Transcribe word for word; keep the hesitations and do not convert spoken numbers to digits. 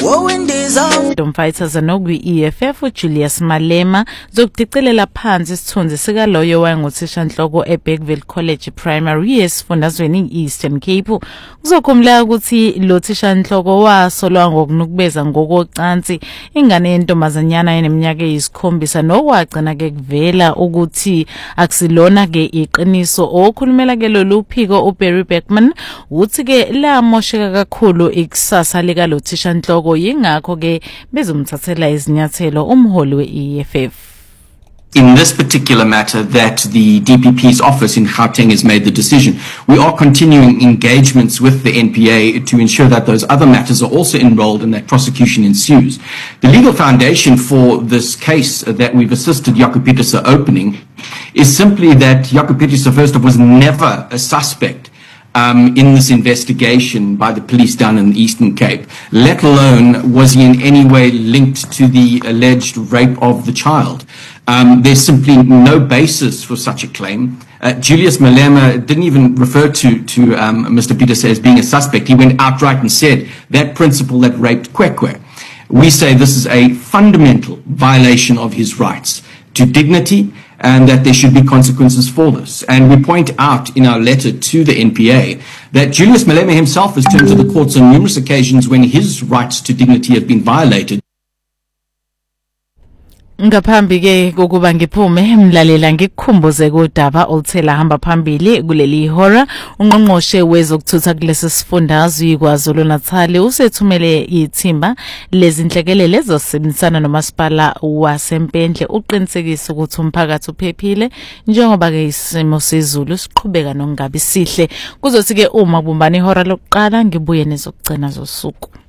Freedom Fighters anokwi E F F uJulius Malema zokudicilela phansi isithunzi sika loyo wayenguthisha nhloko eBergville College Primary esifundazweni Eastern Cape. Kuzokhumla ukuthi lo thisha nhloko wasolwa ngokunukubeza ngokocansi ingane yentombazanyana eneminyaka eyisikhombisa nokwagcina ke kuvela ukuthi akusilona ke iqiniso okhulumela ke lolu phiko uBerry Beckman uthi ke la mosheka kakhulu ikusasa lika lo thisha nhloko yingakho ke bezomthathela izinyathelo umholi we-E F F. In this particular matter that the D P P's office in Gauteng has made the decision, we are continuing engagements with the N P A to ensure that those other matters are also enrolled and that prosecution ensues. The legal foundation for this case that we've assisted Jaco Pieterse opening is simply that Jaco Pieterse, first of all, was never a suspect Um, in this investigation by the police down in the Eastern Cape, let alone was he in any way linked to the alleged rape of the child. Um, there's simply no basis for such a claim. Uh, Julius Malema didn't even refer to, to um, Mister Pieterse as being a suspect. He went outright and said that principal that raped Kwekwe. We say this is a fundamental violation of his rights to dignity, and that there should be consequences for this. And we point out in our letter to the N P A that Julius Malema himself has turned to the courts on numerous occasions when his rights to dignity have been violated. Ngaphambi ke kokuba ngiphume mlalela ngikukhumbuze kodaba oluthela hamba phambili kuleli hora ungqongqoshe wezokuthutha kulesi sifundazwe kwaZulu Natal usethumele ithimba lezinhlekelele ezosebenzisana nomasipala waseMpendle uqinisekisa ukuthi umphakathi uphephile njengoba ke isimo sezulu siqhubeka nokungabi sihle kuzothi ke uma kubumbana ihora lokuqala ngibuye nezokugcina zosuku.